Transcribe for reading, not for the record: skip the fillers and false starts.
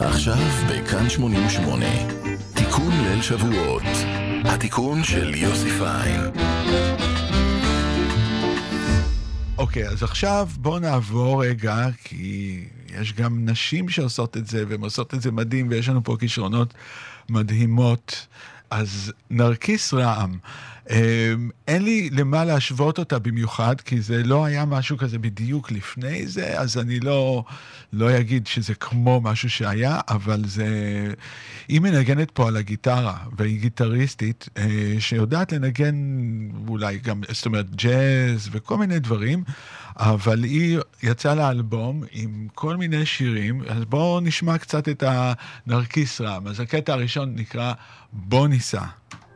עכשיו בכאן 88, תיקון ליל שבועות, התיקון של יוסי פיין. אוקיי, אז עכשיו בואו נעבור רגע, כי יש גם נשים שעושות את זה, והן עושות את זה מדהים, ויש לנו פה כישרונות מדהימות. אז נרקיס רעם, אין לי למה להשוות אותה במיוחד, כי זה לא היה משהו כזה בדיוק לפני זה, אז אני לא אגיד שזה כמו משהו שהיה, אבל זה... היא מנגנת פה על הגיטרה, והיא גיטריסטית, שיודעת לנגן אולי גם, זאת אומרת, ג'אז וכל מיני דברים, אבל היא יצאה לאלבום עם כל מיני שירים, אז בואו נשמע קצת את הנרקיס רעם. אז הקטע הראשון נקרא בוא ניסע.